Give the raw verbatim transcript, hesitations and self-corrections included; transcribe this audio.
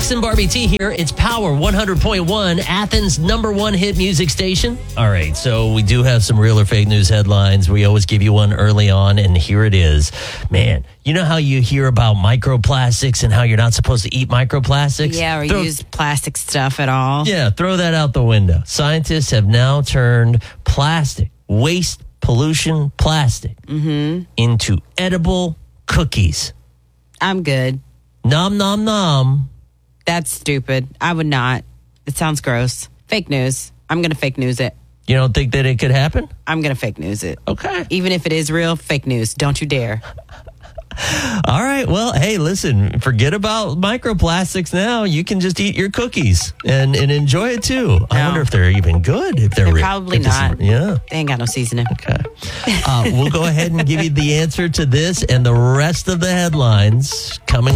Braxton Barbie T here. It's Power one hundred point one, Athens' number one hit music station. All right, so we do have some real or fake news headlines. We always give you one early on, and here it is. Man, you know how you hear about microplastics and how you're not supposed to eat microplastics? Yeah, or Throw- use plastic stuff at all. Yeah, throw that out the window. Scientists have now turned plastic, waste, pollution, plastic, Mm-hmm. into edible cookies. I'm good. Nom, nom, nom. That's stupid. I would not. It sounds gross. Fake news. I'm going to fake news it. You don't think that it could happen? I'm going to fake news it. Okay. Even if it is real, fake news. Don't you dare. All right. Well, hey, listen, forget about microplastics now. You can just eat your cookies and, and enjoy it too. I No. wonder if they're even good. If they're, They're re- probably if this is- not. yeah. They ain't got no seasoning. Okay. Uh, we'll go ahead and give you the answer to this and the rest of the headlines coming